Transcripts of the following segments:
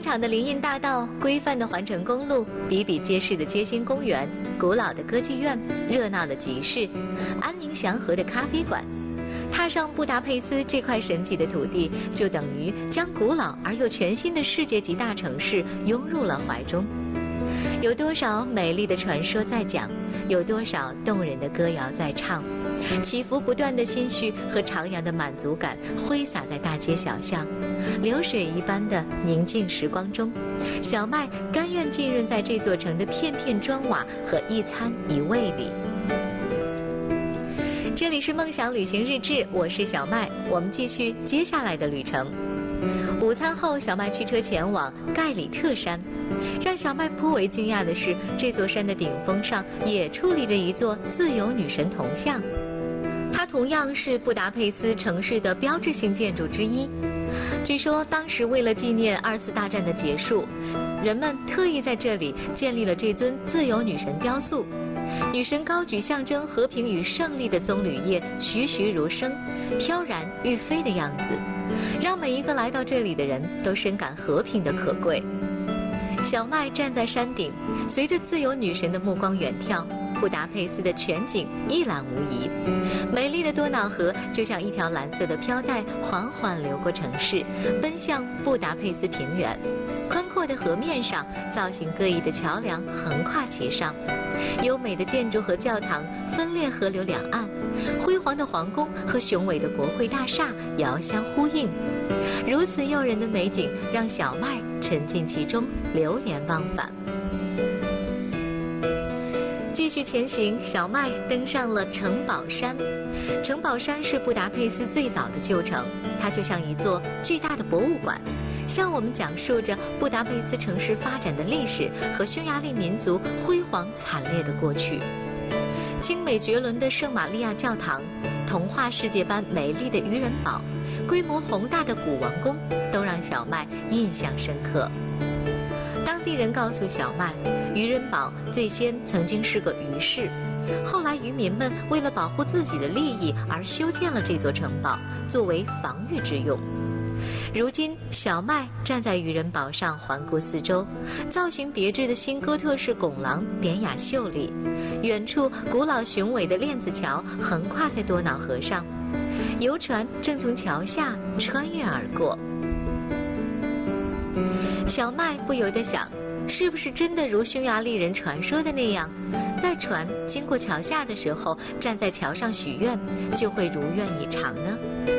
宽敞的林荫大道、规范的环城公路、比比皆是的街心公园、古老的歌剧院、热闹的集市、安宁祥和的咖啡馆。踏上布达佩斯这块神奇的土地，就等于将古老而又全新的世界级大城市拥入了怀中。有多少美丽的传说在讲，有多少动人的歌谣在唱，起伏不断的心绪和徜徉的满足感挥洒在大街小巷，流水一般的宁静时光中，小麦甘愿浸润在这座城的片片砖瓦和一餐一味里。这里是梦想旅行日志，我是小麦，我们继续接下来的旅程。午餐后，小麦驱车前往盖里特山。让小麦颇为惊讶的是，这座山的顶峰上也矗立着一座自由女神铜像，它同样是布达佩斯城市的标志性建筑之一。据说当时为了纪念2次大战的结束，人们特意在这里建立了这尊自由女神雕塑。女神高举象征和平与胜利的棕榈叶，栩栩如生，飘然欲飞的样子，让每一个来到这里的人都深感和平的可贵。小麦站在山顶，随着自由女神的目光远眺，布达佩斯的全景一览无遗。美丽的多瑙河就像一条蓝色的飘带，缓缓流过城市，奔向布达佩斯平原。宽阔的河面上，造型各异的桥梁横跨其上，优美的建筑和教堂分列河流两岸，辉煌的皇宫和雄伟的国会大厦遥相呼应。如此诱人的美景，让小麦沉浸其中，流连忘返。继续前行，小麦登上了城堡山。城堡山是布达佩斯最早的旧城，它就像一座巨大的博物馆，向我们讲述着布达佩斯城市发展的历史和匈牙利民族辉煌惨烈的过去。精美绝伦的圣玛利亚教堂，童话世界般美丽的渔人堡，规模宏大的古王宫，都让小麦印象深刻。当地人告诉小麦，渔人堡最先曾经是个渔市，后来渔民们为了保护自己的利益而修建了这座城堡，作为防御之用。如今，小麦站在渔人堡上环顾四周，造型别致的新哥特式拱廊典雅秀丽，远处古老雄伟的链子桥横跨在多瑙河上，游船正从桥下穿越而过。小麦不由得想，是不是真的如匈牙利人传说的那样，在船经过桥下的时候，站在桥上许愿，就会如愿以偿呢？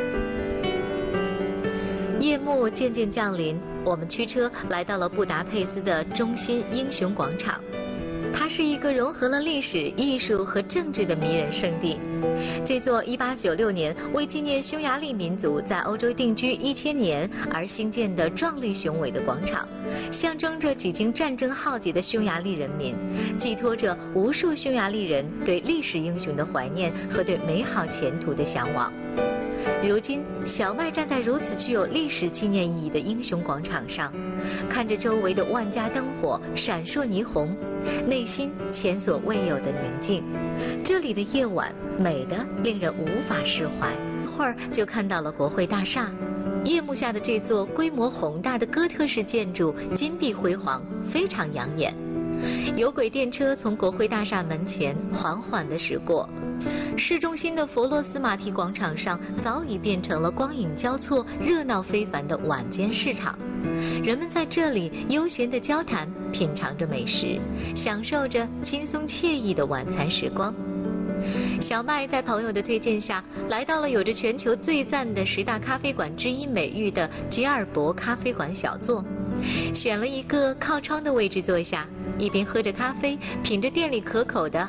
夜幕渐渐降临，我们驱车来到了布达佩斯的中心英雄广场。它是一个融合了历史、艺术和政治的迷人圣地。这座1896年为纪念匈牙利民族在欧洲定居1000年而兴建的壮丽雄伟的广场，象征着几经战争浩劫的匈牙利人民，寄托着无数匈牙利人对历史英雄的怀念和对美好前途的向往。如今，小麦站在如此具有历史纪念意义的英雄广场上，看着周围的万家灯火闪烁霓虹，内心前所未有的宁静。这里的夜晚美得令人无法释怀，一会儿就看到了国会大厦。夜幕下的这座规模宏大的哥特式建筑金碧辉煌，非常养眼。有轨电车从国会大厦门前缓缓地驶过，市中心的佛罗斯马提广场上早已变成了光影交错、热闹非凡的晚间市场。人们在这里悠闲地交谈，品尝着美食，享受着轻松惬意的晚餐时光。小麦在朋友的推荐下，来到了有着全球最赞的10大咖啡馆之一美誉的吉尔伯咖啡馆小坐，选了一个靠窗的位置坐下，一边喝着咖啡，品着店里可口的